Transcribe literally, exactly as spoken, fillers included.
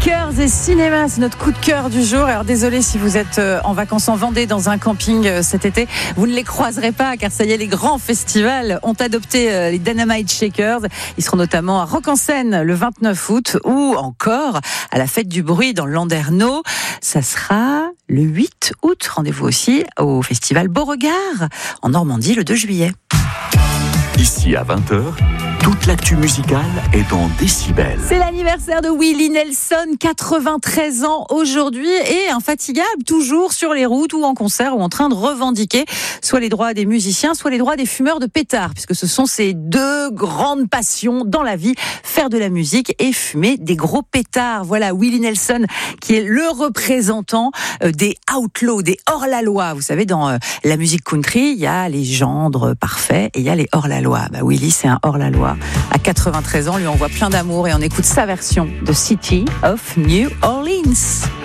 Shakers et cinéma, c'est notre coup de cœur du jour. Alors désolé si vous êtes en vacances en Vendée dans un camping cet été, vous ne les croiserez pas car ça y est, les grands festivals ont adopté les Dynamite Shakers. Ils seront notamment à Rock en Seine le vingt-neuf août ou encore à la Fête du Bruit dans le Landerneau. Ça sera le huit août. Rendez-vous aussi au festival Beauregard en Normandie le deux juillet. Ici à vingt heures, toute l'actu musicale est en décibels. C'est l'anniversaire de Willie Nelson, quatre-vingt-treize ans aujourd'hui et infatigable, toujours sur les routes ou en concert ou en train de revendiquer soit les droits des musiciens, soit les droits des fumeurs de pétards, puisque ce sont ses deux grandes passions dans la vie, faire de la musique et fumer des gros pétards. Voilà Willie Nelson qui est le représentant des outlaws, des hors-la-loi. Vous savez, dans la musique country, il y a les gendres parfaits et il y a les hors-la-loi. Bah, Willie, c'est un hors-la-loi. À quatre-vingt-treize ans, lui envoie plein d'amour et on écoute sa version de City of New Orleans.